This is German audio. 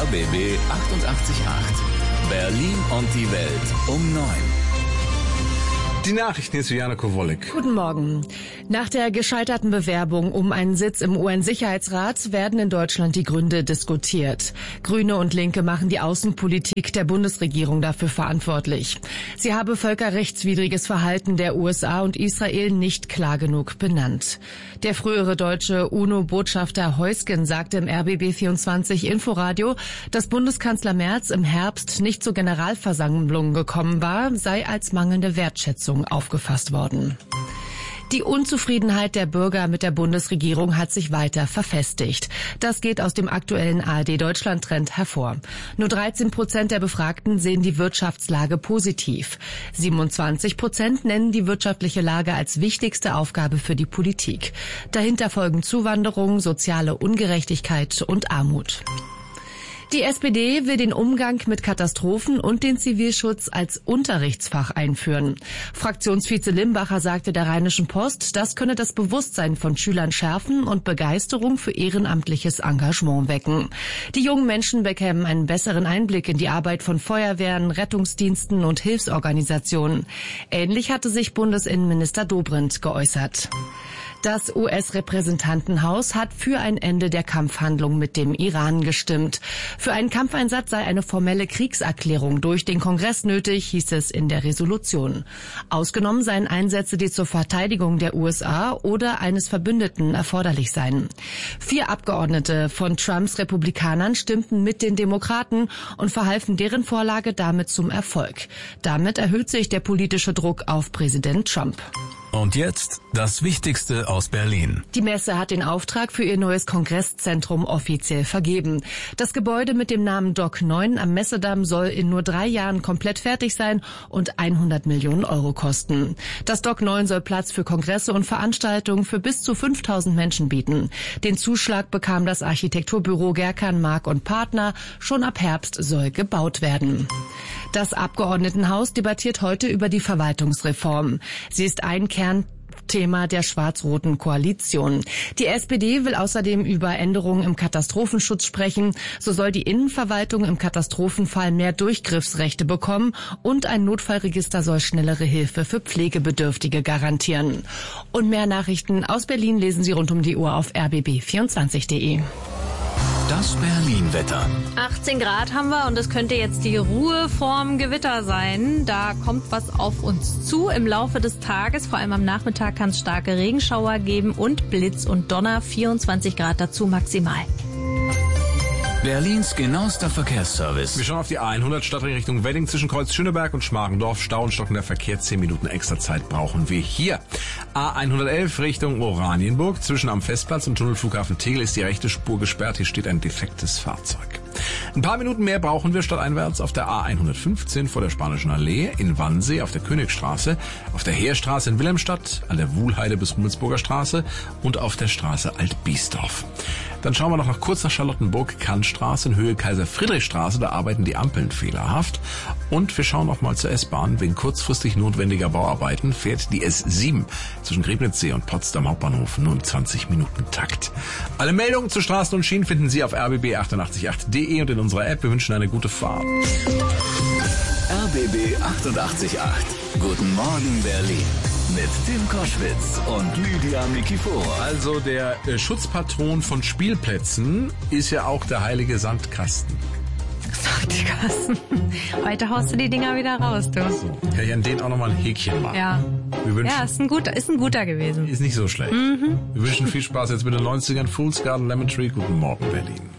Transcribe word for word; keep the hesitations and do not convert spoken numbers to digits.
R B B achtundachtzig Komma acht. Berlin und die Welt um neun. Die Nachrichten ist Jana Kowolek. Guten Morgen. Nach der gescheiterten Bewerbung um einen Sitz im U N-Sicherheitsrat werden in Deutschland die Gründe diskutiert. Grüne und Linke machen die Außenpolitik der Bundesregierung dafür verantwortlich. Sie habe völkerrechtswidriges Verhalten der U S A und Israel nicht klar genug benannt. Der frühere deutsche UNO-Botschafter Heusgen sagte im R B B vierundzwanzig Inforadio, dass Bundeskanzler Merz im Herbst nicht zur Generalversammlung gekommen war, sei als mangelnde Wertschätzung aufgefasst worden. Die Unzufriedenheit der Bürger mit der Bundesregierung hat sich weiter verfestigt. Das geht aus dem aktuellen A R D-Deutschland-Trend hervor. Nur dreizehn Prozent der Befragten sehen die Wirtschaftslage positiv. siebenundzwanzig Prozent nennen die wirtschaftliche Lage als wichtigste Aufgabe für die Politik. Dahinter folgen Zuwanderung, soziale Ungerechtigkeit und Armut. Die S P D will den Umgang mit Katastrophen und den Zivilschutz als Unterrichtsfach einführen. Fraktionsvize Limbacher sagte der Rheinischen Post, das könne das Bewusstsein von Schülern schärfen und Begeisterung für ehrenamtliches Engagement wecken. Die jungen Menschen bekämen einen besseren Einblick in die Arbeit von Feuerwehren, Rettungsdiensten und Hilfsorganisationen. Ähnlich hatte sich Bundesinnenminister Dobrindt geäußert. Das U S-Repräsentantenhaus hat für ein Ende der Kampfhandlungen mit dem Iran gestimmt. Für einen Kampfeinsatz sei eine formelle Kriegserklärung durch den Kongress nötig, hieß es in der Resolution. Ausgenommen seien Einsätze, die zur Verteidigung der U S A oder eines Verbündeten erforderlich seien. Vier Abgeordnete von Trumps Republikanern stimmten mit den Demokraten und verhalfen deren Vorlage damit zum Erfolg. Damit erhöht sich der politische Druck auf Präsident Trump. Und jetzt das Wichtigste aus Berlin. Die Messe hat den Auftrag für ihr neues Kongresszentrum offiziell vergeben. Das Gebäude mit dem Namen Dock neun am Messedamm soll in nur drei Jahren komplett fertig sein und hundert Millionen Euro kosten. Das Dock neun soll Platz für Kongresse und Veranstaltungen für bis zu fünftausend Menschen bieten. Den Zuschlag bekam das Architekturbüro Gerkan, Mark und Partner. Schon ab Herbst soll gebaut werden. Das Abgeordnetenhaus debattiert heute über die Verwaltungsreform. Sie ist ein Kernthema der schwarz-roten Koalition. Die S P D will außerdem über Änderungen im Katastrophenschutz sprechen. So soll die Innenverwaltung im Katastrophenfall mehr Durchgriffsrechte bekommen und ein Notfallregister soll schnellere Hilfe für Pflegebedürftige garantieren. Und mehr Nachrichten aus Berlin lesen Sie rund um die Uhr auf r b b vierundzwanzig punkt de. Das Berlin-Wetter. achtzehn Grad haben wir und es könnte jetzt die Ruhe vorm Gewitter sein. Da kommt was auf uns zu im Laufe des Tages. Vor allem am Nachmittag kann es starke Regenschauer geben und Blitz und Donner. vierundzwanzig Grad dazu maximal. Berlins genauester Verkehrsservice. Wir schauen auf die A hundert Stadtring Richtung Wedding zwischen Kreuz Schöneberg und Schmargendorf. Stau und stockender Verkehr, zehn Minuten extra Zeit brauchen wir hier. A hundertelf Richtung Oranienburg zwischen am Festplatz und Tunnelflughafen Tegel ist die rechte Spur gesperrt. Hier steht ein defektes Fahrzeug. Ein paar Minuten mehr brauchen wir stadteinwärts auf der A hundertfünfzehn vor der Spanischen Allee, in Wannsee auf der Königstraße, auf der Heerstraße in Wilhelmstadt, an der Wuhlheide bis Rummelsburger Straße und auf der Straße Alt-Biesdorf. Dann schauen wir noch nach, kurz nach Charlottenburg, Kantstraße in Höhe Kaiser-Friedrich-Straße, da arbeiten die Ampeln fehlerhaft. Und wir schauen noch mal zur S-Bahn. Wegen kurzfristig notwendiger Bauarbeiten fährt die S sieben zwischen Griebnitzsee und Potsdam Hauptbahnhof nur im zwanzig Minuten Takt. Alle Meldungen zu Straßen und Schienen finden Sie auf r b b achtundachtzig Komma acht punkt de und in unserer App. Wir wünschen eine gute Fahrt. R B B achtundachtzig Komma acht. Guten Morgen Berlin. Mit Tim Koschwitz und Lydia Mikifor. Also der äh, Schutzpatron von Spielplätzen ist ja auch der heilige Sandkasten. Sandkasten. Heute haust du die Dinger wieder raus, du. So, kann ich an denen auch nochmal ein Häkchen machen. Ja, Wir wünschen, ja ist, ein guter, ist ein guter gewesen. ist nicht so schlecht. Mhm. Wir wünschen viel Spaß jetzt mit den neunzigern. Fool's Garden, Lemon Tree. Guten Morgen Berlin.